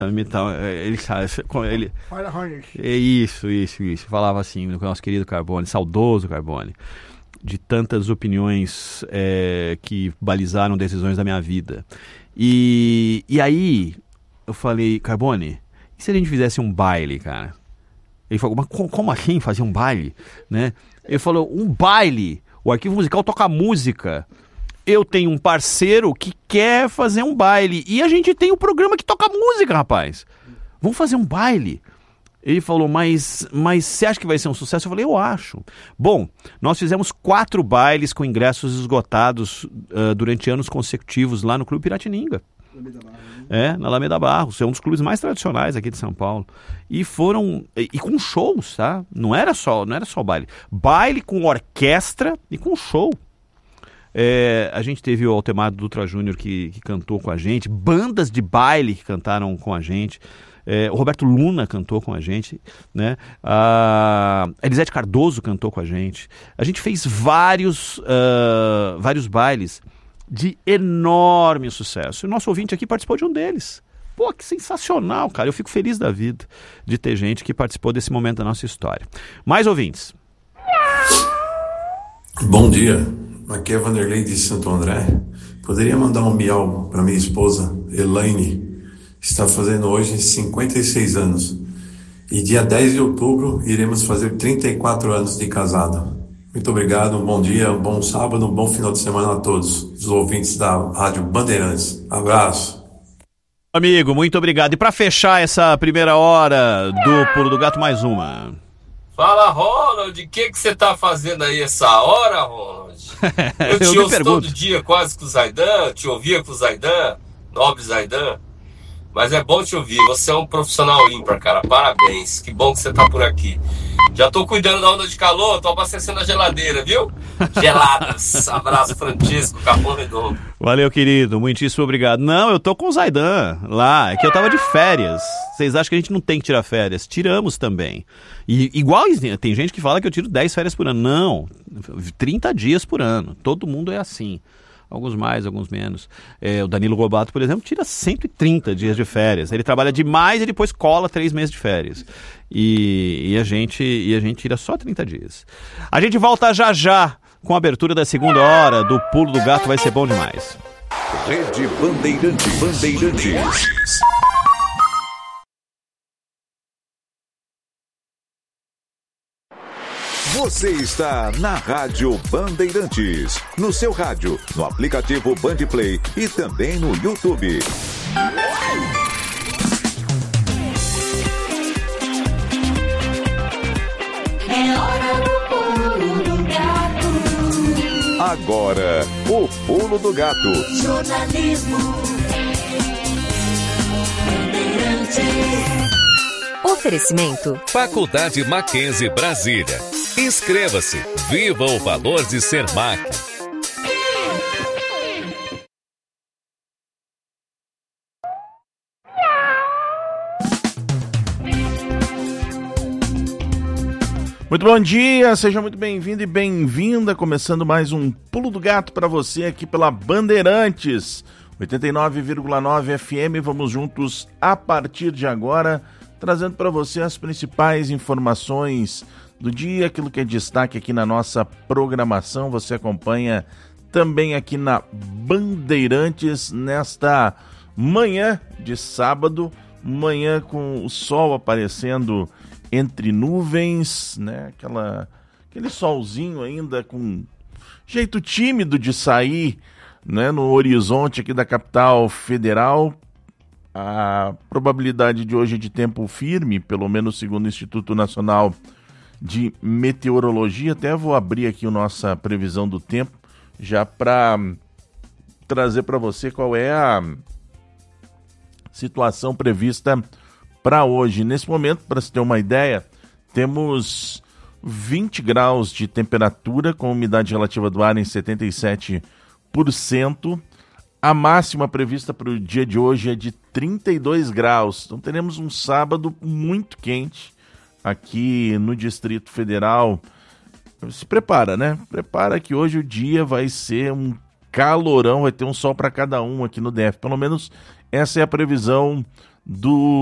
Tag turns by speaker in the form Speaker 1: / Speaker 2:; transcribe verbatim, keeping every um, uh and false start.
Speaker 1: Então, ele, ele, é isso, isso, isso. Falava assim, o nosso querido Carbone, saudoso Carbone, de tantas opiniões é, que balizaram decisões da minha vida. E, e aí, eu falei, Carbone, e se a gente fizesse um baile, cara? Ele falou, mas como assim fazer um baile? Né? Ele falou, um baile, o Arquivo Musical toca música. Eu tenho um parceiro que quer fazer um baile. E a gente tem um programa que toca música, rapaz. Vamos fazer um baile. Ele falou, mas, mas você acha que vai ser um sucesso? Eu falei, eu acho. Bom, nós fizemos quatro bailes com ingressos esgotados uh, durante anos consecutivos lá no Clube Piratininga. É, na Alameda Barros. É um dos clubes mais tradicionais aqui de São Paulo. E foram... E, e com shows, tá? Não era só, não era só baile. Baile com orquestra e com show. É, a gente teve o Altemar Dutra Júnior que, que cantou com a gente, bandas de baile que cantaram com a gente, é, o Roberto Luna cantou com a gente, né? A Elisete Cardoso cantou com a gente. A gente fez vários, uh, vários bailes de enorme sucesso. E o nosso ouvinte aqui participou de um deles. Pô, que sensacional, cara. Eu fico feliz da vida de ter gente que participou desse momento da nossa história. Mais ouvintes.
Speaker 2: Bom dia. Aqui é Vanderlei de Santo André. Poderia mandar um miau para minha esposa, Elaine, que está fazendo hoje cinquenta e seis anos. E dia dez de outubro iremos fazer trinta e quatro anos de casado. Muito obrigado, um bom dia, um bom sábado, um bom final de semana a todos os ouvintes da Rádio Bandeirantes. Abraço.
Speaker 1: Amigo, muito obrigado. E para fechar essa primeira hora do Pulo do Gato, mais uma.
Speaker 3: Fala, Ronald, o que que você tá fazendo aí essa hora, Ronald? Eu te
Speaker 1: eu
Speaker 3: ouço todo dia quase com o Zaidan, te ouvia com o Zaidan, nobre Zaidan, mas é bom te ouvir, você é um profissional ímpar, cara, parabéns, que bom que você tá por aqui. Já tô cuidando da onda de calor, tô abastecendo a geladeira, viu? Geladas, abraço Francisco, Capão Redondo.
Speaker 1: Valeu, querido, muitíssimo obrigado. Não, eu tô com o Zaidan lá, é que eu tava de férias. Vocês acham que a gente não tem que tirar férias? Tiramos também. E igual, tem gente que fala que eu tiro dez férias por ano. Não, trinta dias por ano. Todo mundo é assim. Alguns mais, alguns menos. É, o Danilo Gobato, por exemplo, tira cento e trinta dias de férias. Ele trabalha demais e depois cola três meses de férias. E, e, a gente, e a gente tira só trinta dias. A gente volta já já com a abertura da segunda hora do Pulo do Gato. Vai ser bom demais.
Speaker 4: Rede Bandeirantes. Bandeirantes. Você está na Rádio Bandeirantes, no seu rádio, no aplicativo Bandplay e também no YouTube.
Speaker 5: É hora do Pulo do Gato.
Speaker 4: Agora, o Pulo do Gato.
Speaker 5: Jornalismo Bandeirantes.
Speaker 6: Oferecimento
Speaker 7: Faculdade Mackenzie Brasília. Inscreva-se. Viva o valor de ser Mac.
Speaker 8: Muito bom dia, seja muito bem-vindo e bem-vinda. Começando mais um Pulo do Gato para você aqui pela Bandeirantes oitenta e nove vírgula nove F M. Vamos juntos a partir de agora, trazendo para você as principais informações do dia, aquilo que é destaque aqui na nossa programação. Você acompanha também aqui na Bandeirantes nesta manhã de sábado, manhã com o sol aparecendo entre nuvens, né? Aquela, aquele solzinho ainda com jeito tímido de sair, né? No horizonte aqui da capital federal. A probabilidade de hoje é de tempo firme, pelo menos segundo o Instituto Nacional de Meteorologia. Até vou abrir aqui a nossa previsão do tempo, já para trazer para você qual é a situação prevista para hoje. Nesse momento, para se ter uma ideia, temos vinte graus de temperatura, com umidade relativa do ar em setenta e sete por cento. A máxima prevista para o dia de hoje é de trinta e dois graus. Então teremos um sábado muito quente aqui no Distrito Federal. Se prepara, né? Prepara que hoje o dia vai ser um calorão, vai ter um sol para cada um aqui no D F. Pelo menos essa é a previsão do